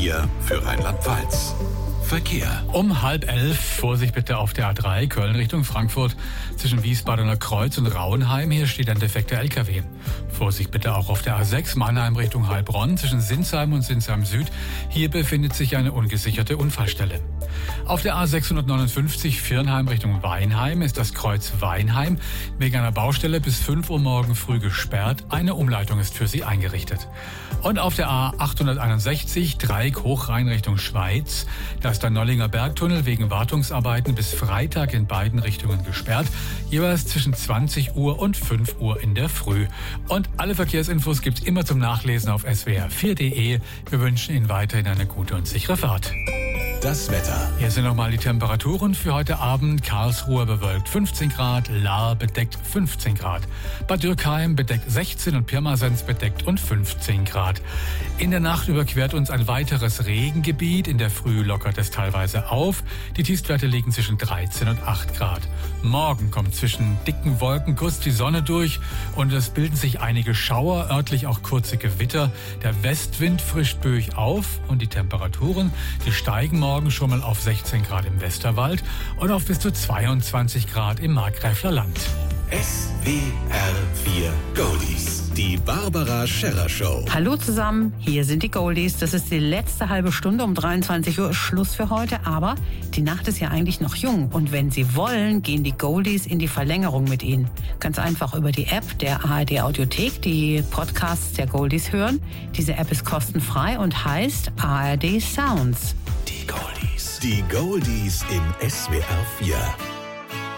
4 für Rheinland-Pfalz. Verkehr. Um 10:30, Vorsicht bitte auf der A3 Köln Richtung Frankfurt zwischen Wiesbadener Kreuz und Rauenheim. Hier steht ein defekter LKW. Vorsicht bitte auch auf der A6 Mannheim Richtung Heilbronn zwischen Sinsheim und Sinsheim Süd. Hier befindet sich eine ungesicherte Unfallstelle. Auf der A659 Viernheim Richtung Weinheim ist das Kreuz Weinheim wegen einer Baustelle bis 5 Uhr morgen früh gesperrt. Eine Umleitung ist für Sie eingerichtet. Und auf der A861 Dreieck Hochrhein Richtung Schweiz, da ist der Nollinger Bergtunnel wegen Wartungsarbeiten bis Freitag in beiden Richtungen gesperrt, jeweils zwischen 20 Uhr und 5 Uhr in der Früh. Und alle Verkehrsinfos gibt's immer zum Nachlesen auf swr4.de. Wir wünschen Ihnen weiterhin eine gute und sichere Fahrt. Das Wetter. Hier sind nochmal die Temperaturen für heute Abend. Karlsruhe bewölkt 15 Grad, Lahr bedeckt 15 Grad. Bad Dürkheim bedeckt 16 und Pirmasens bedeckt und 15 Grad. In der Nacht überquert uns ein weiteres Regengebiet. In der Früh lockert es teilweise auf. Die Tiefstwerte liegen zwischen 13 und 8 Grad. Morgen kommt zwischen dicken Wolkenguss die Sonne durch und es bilden sich einige Schauer, örtlich auch kurze Gewitter. Der Westwind frischt böig auf und die Temperaturen, die steigen morgen schon mal auf 16 Grad im Westerwald und auf bis zu 22 Grad im Markgräfler Land. SWR4 Goldies. Die Barbara Scherrer Show. Hallo zusammen, hier sind die Goldies. Das ist die letzte halbe Stunde, um 23 Uhr Schluss für heute. Aber die Nacht ist ja eigentlich noch jung. Und wenn Sie wollen, gehen die Goldies in die Verlängerung mit Ihnen. Ganz einfach über die App der ARD Audiothek, die Podcasts der Goldies hören. Diese App ist kostenfrei und heißt ARD Sounds. Die Goldies. Die Goldies in SWR4.